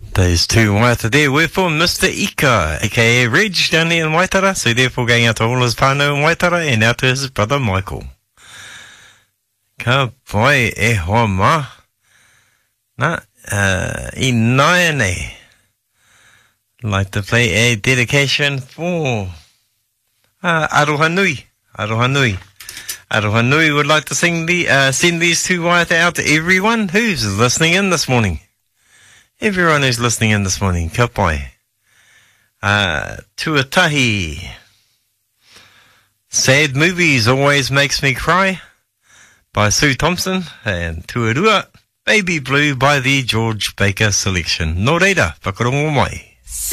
Those two waiata there were for Mr. Ika, aka Reg, down there in Waitara, so therefore going out to all his whānau in Waitara and out to his brother Michael. Ka pai e hoa ma. Na, I nāianei. Like to play a dedication for Aroha Nui. Aroha Nui. Aroha Nui would like to send these two waiata out to everyone who's listening in this morning. Everyone who's listening in this morning, ka pai. Tuatahi. Sad Movies Always Makes Me Cry by Sue Thompson, and Tuarua, Baby Blue by the George Baker Selection. Nō reira, whakarongo mai.